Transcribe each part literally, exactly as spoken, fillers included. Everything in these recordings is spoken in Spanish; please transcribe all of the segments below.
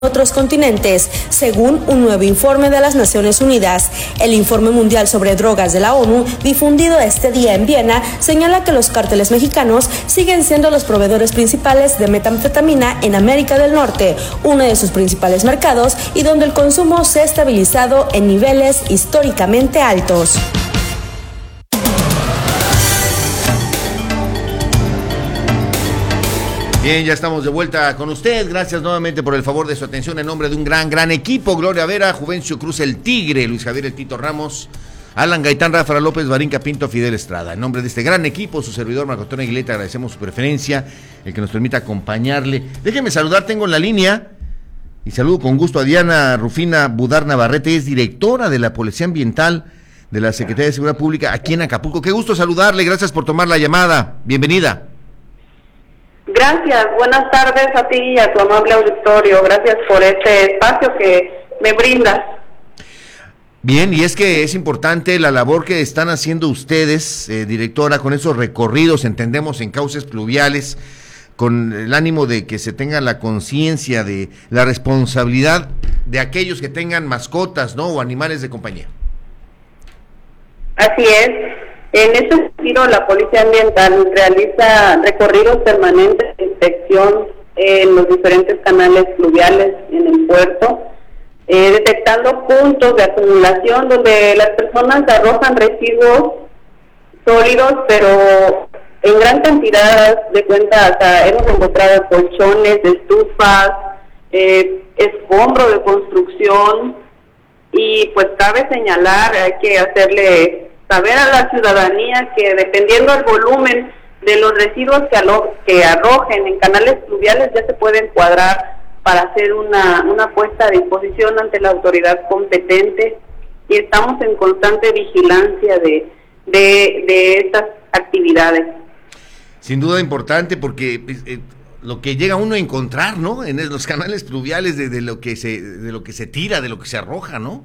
otros continentes, según un nuevo informe de las Naciones Unidas. El informe mundial sobre drogas de la ONU, difundido este día en Viena, señala que los cárteles mexicanos siguen siendo los proveedores principales de metanfetamina en América del Norte, uno de sus principales mercados y donde el consumo se ha estabilizado en niveles históricamente altos. Bien, ya estamos de vuelta con usted. Gracias nuevamente por el favor de su atención en nombre de un gran, gran equipo. Gloria Vera, Juvencio Cruz, el Tigre, Luis Javier El Tito Ramos, Alan Gaitán, Rafa López, Barinca Pinto, Fidel Estrada. En nombre de este gran equipo, su servidor Marco Antonio Aguileta, agradecemos su preferencia, el que nos permita acompañarle. Déjeme saludar, tengo en la línea, y saludo con gusto a Diana Rufina Budar Navarrete, es directora de la Policía Ambiental de la Secretaría de Seguridad Pública aquí en Acapulco. Qué gusto saludarle, gracias por tomar la llamada. Bienvenida. Gracias, buenas tardes a ti y a tu amable auditorio, gracias por este espacio que me brindas. Bien, y es que es importante la labor que están haciendo ustedes, eh, directora, con esos recorridos, entendemos, en cauces pluviales, con el ánimo de que se tenga la conciencia de la responsabilidad de aquellos que tengan mascotas, ¿no?, o animales de compañía. Así es. En ese sentido, la Policía Ambiental realiza recorridos permanentes de inspección en los diferentes canales fluviales en el puerto, eh, detectando puntos de acumulación donde las personas arrojan residuos sólidos, pero en gran cantidad de cuenta. Hasta hemos encontrado colchones, estufas, eh, escombro de construcción, y pues cabe señalar, hay que hacerle saber a la ciudadanía que dependiendo del volumen de los residuos que, alo que arrojen en canales fluviales ya se puede encuadrar para hacer una, una puesta a disposición ante la autoridad competente, y estamos en constante vigilancia de, de, de estas actividades. Sin duda importante porque eh, lo que llega uno a encontrar, ¿no?, en los canales fluviales de, de lo que se de lo que se tira, de lo que se arroja, ¿no?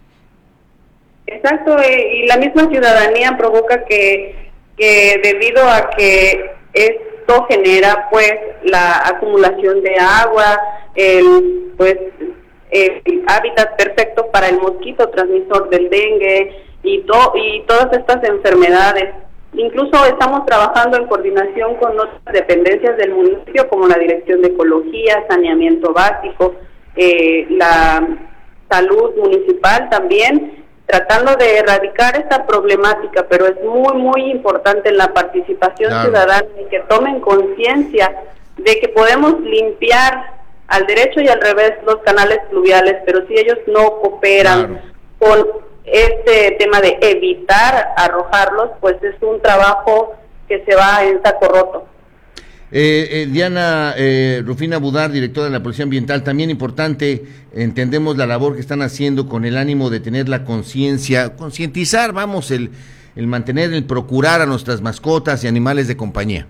Exacto, eh, y la misma ciudadanía provoca que, que debido a que esto genera pues la acumulación de agua, el pues el hábitat perfecto para el mosquito transmisor del dengue y, to y todas estas enfermedades. Incluso estamos trabajando en coordinación con otras dependencias del municipio como la Dirección de Ecología, Saneamiento Básico, eh, la Salud Municipal también, tratando de erradicar esta problemática, pero es muy, muy importante la participación claro. ciudadana y que tomen conciencia de que podemos limpiar al derecho y al revés los canales fluviales, pero si ellos no cooperan claro. con este tema de evitar arrojarlos, pues es un trabajo que se va en saco roto. Eh, eh, Diana eh, Rufina Budar, directora de la Policía Ambiental, también importante, entendemos la labor que están haciendo con el ánimo de tener la conciencia, concientizar, vamos, el, el mantener, el procurar a nuestras mascotas y animales de compañía.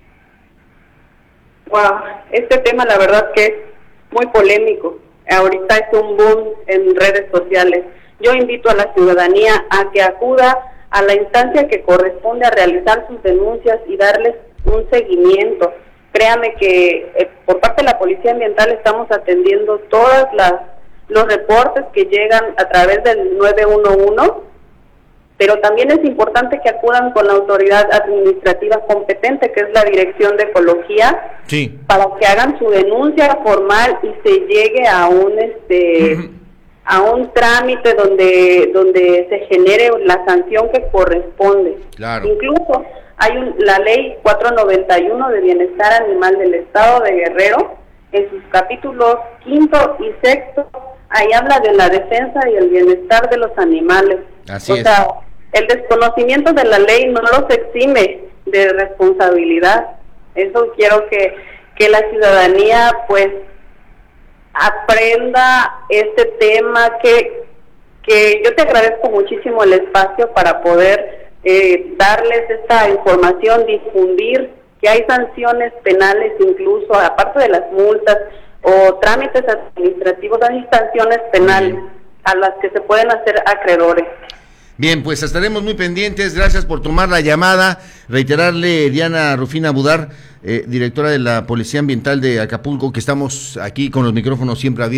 Wow, este tema la verdad que es muy polémico, ahorita es un boom en redes sociales. Yo invito a la ciudadanía a que acuda a la instancia que corresponde a realizar sus denuncias y darles un seguimiento. Créame que eh, por parte de la Policía Ambiental estamos atendiendo todas las los reportes que llegan a través del nueve uno uno, pero también es importante que acudan con la autoridad administrativa competente, que es la Dirección de Ecología, sí. para que hagan su denuncia formal y se llegue a un este uh-huh. a un trámite donde donde se genere la sanción que corresponde. Claro. Incluso hay un, la ley cuatrocientos noventa y uno de Bienestar Animal del Estado de Guerrero, en sus capítulos quinto y sexto, ahí habla de la defensa y el bienestar de los animales. Así o es. sea, el desconocimiento de la ley no los exime de responsabilidad. Eso quiero que, que la ciudadanía pues aprenda este tema, que, que yo te agradezco muchísimo el espacio para poder Eh, darles esta información, difundir que hay sanciones penales, incluso aparte de las multas o trámites administrativos, hay sanciones penales a las que se pueden hacer acreedores. Bien, pues estaremos muy pendientes. Gracias por tomar la llamada. Reiterarle, Diana Rufina Budar, eh, directora de la Policía Ambiental de Acapulco, que estamos aquí con los micrófonos siempre abiertos.